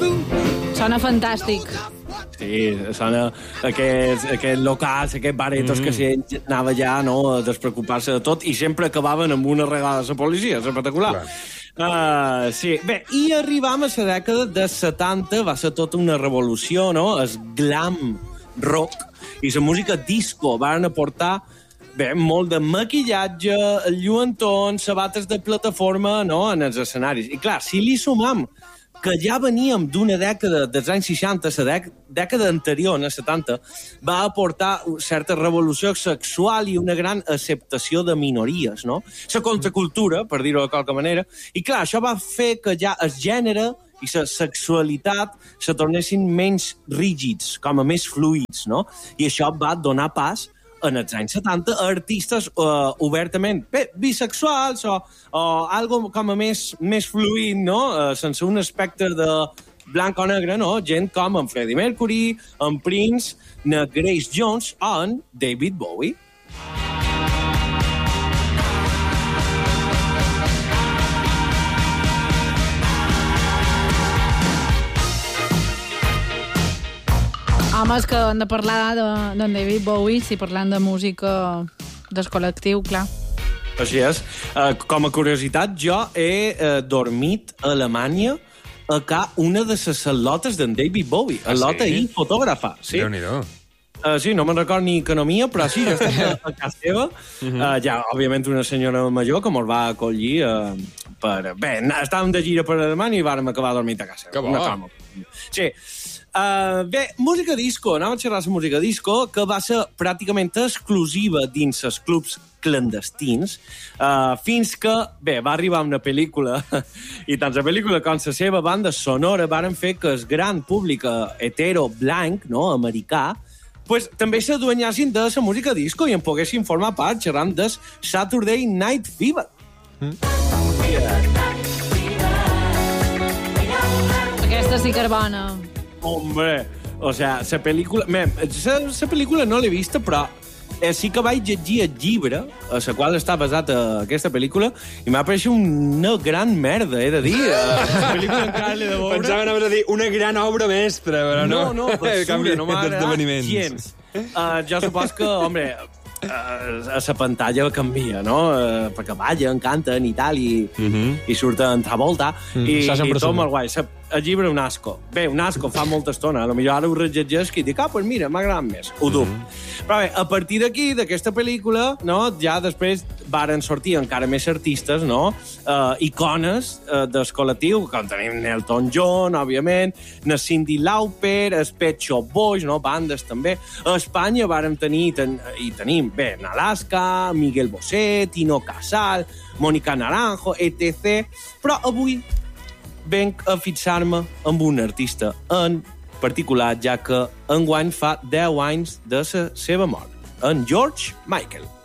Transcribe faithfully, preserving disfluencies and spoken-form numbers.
Sona fantàstic. Sí, sona aquests, aquests locals, aquests baretos mm. que si anava ja, no, a despreocupar-se de tot i sempre acabaven amb una regada de la policia, és espectacular. Uh, sí, bé, i arribam a la dècada de setanta, va ser tota una revolució, no? El glam rock i la música disco van aportar bé, molt de maquillatge, lluentons, sabates de plataforma, no?, en els escenaris. I clar, si li sumam que ja veníem d'una dècada dels anys seixanta, la dècada anterior, en els setanta, va aportar certa revolució sexual i una gran acceptació de minories, no? La contracultura, per dir-ho de qualque manera. I clar, això va fer que ja el gènere i la sexualitat se tornessin menys rígids, com a més fluids, no? I això va donar pas en els anys setanta, a artistes uh, obertament bé, bisexuals o, o algo com a més, més fluid, no? Uh, sense un aspecte de blanc o negre, no? Gent com en Freddie Mercury, en Prince, en Grace Jones o en David Bowie. Home, és que hem de parlar d'en de, David Bowie, si parlant de música del col·lectiu, clar. Així és. Uh, com a curiositat, jo he uh, dormit a Alemanya a ca una de les lotes d'en David Bowie, a lota i fotògrafa. Sí. Déu-n'hi-do. Uh, sí, no me'n record ni economia, però sí, jo estic a, a casa seva. Uh, ja, òbviament, una senyora major que me'l va acollir uh, per... Bé, estàvem de gira per Alemanya i vàrem acabar dormint a casa seva. Que bo. Una calma. Sí. Uh, bé, música disco, anava a xerrar de música disco, que va ser pràcticament exclusiva dins els clubs clandestins, uh, fins que, bé, va arribar una pel·lícula, i tant la pel·lícula com la seva banda sonora varen fer que el gran públic hetero blanc, no, americà, pues, també s'aduanyassin de la música disco i en poguessin formar part xerrant del Saturday Night Fever. Mm. Aquesta sí que és bona. Hombre, o sea, la pel·lícula... La pel·lícula no l'he vista, però eh, sí que vaig llegir el llibre a la qual està basat a aquesta pel·lícula i m'ha pareixit una gran merda, he de dir. La pel·lícula encara l'he de veure. Pensava anaves a dir una gran obra mestra, però no. No, no, per sobre, no m'ha agradat gens. Uh, jo supos que, hombre, uh, a la pantalla canvia, no? Uh, perquè ballen, canten i tal, i, uh -huh. i surten Travolta, mm, i, i tot molt guai. La, el llibre un asco. Bé, un asco, fa molta estona. A lo millor ara ho rellegesc i dic, ah, pues mira, m'ha agradat més. Ho duc. Mm -hmm. Però bé, a partir d'aquí, d'aquesta pel·lícula, no, ja després varen sortir encara més artistes, no? Uh, icones uh, del col·lectiu, com tenim Elton John, òbviament, na Cyndi Lauper, el Pet Shop Boys, no? Bandes també. A Espanya vàrem tenir, ten, i tenim, bé, Alaska, Miguel Bosé, Tino Casal, Mónica Naranjo, etcètera. Però avui venc a fixar-me amb un artista en particular, ja que enguany fa deu anys de la seva mort, en George Michael.